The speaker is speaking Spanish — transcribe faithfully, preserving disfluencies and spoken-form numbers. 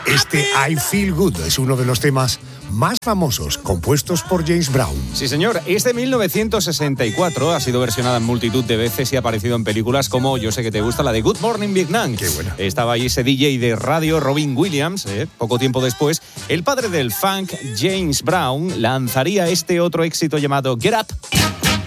Este I Feel Good es uno de los temas más famosos compuestos por James Brown. Sí, señor. Es de mil novecientos sesenta y cuatro. Ha sido versionada en multitud de veces y ha aparecido en películas como, yo sé que te gusta, la de Good Morning Vietnam. Qué buena. Estaba ahí ese D J de radio, Robin Williams. ¿eh? Poco tiempo después, el padre del funk, James Brown, lanzaría este otro éxito llamado Get Up.